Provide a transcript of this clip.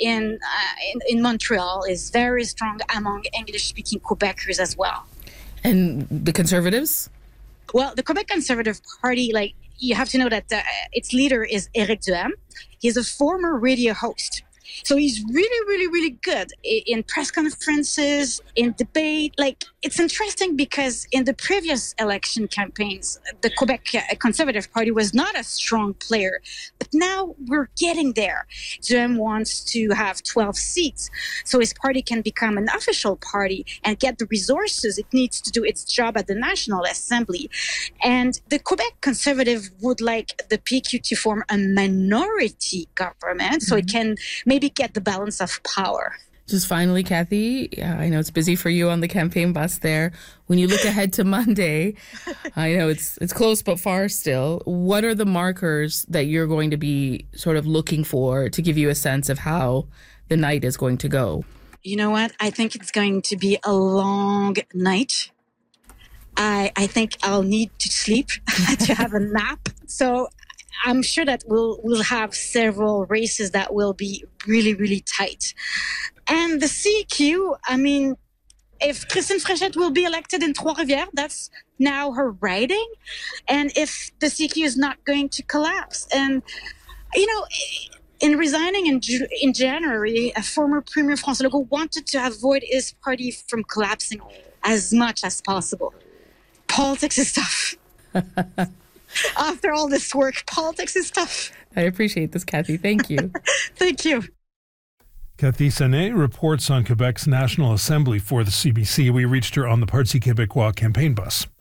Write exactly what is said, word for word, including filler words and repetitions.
in, uh, in in Montreal is very strong among English-speaking Quebecers as well. And the Conservatives? Well, the Quebec Conservative Party, like, you have to know that uh, its leader is Éric Duhaime. He's a former radio host. So he's really, really, really good in press conferences, in debate. Like, it's interesting because in the previous election campaigns, the Quebec Conservative Party was not a strong player. But now we're getting there. Duhaime wants to have twelve seats so his party can become an official party and get the resources it needs to do its job at the National Assembly. And the Quebec Conservative would like the P Q to form a minority government so mm-hmm. it can maybe get the balance of power. Just finally, Kathy, I know it's busy for you on the campaign bus there. When you look ahead to Monday, I know it's it's close but far still. What are the markers that you're going to be sort of looking for to give you a sense of how the night is going to go? You know what? I think it's going to be a long night. I I think I'll need to sleep, to have a nap. So I'm sure that we'll we'll have several races that will be really, really tight. And the C Q, I mean, if Christine Fréchette will be elected in Trois-Rivières, that's now her riding. And if the C Q is not going to collapse. And, you know, in resigning in, in January, a former Premier François Legault wanted to avoid his party from collapsing as much as possible. Politics is tough. After all this work, politics is tough. I appreciate this, Kathy. Thank you. Thank you. Cathy Sanet reports on Quebec's National Assembly for the C B C. We reached her on the Parti Québécois campaign bus.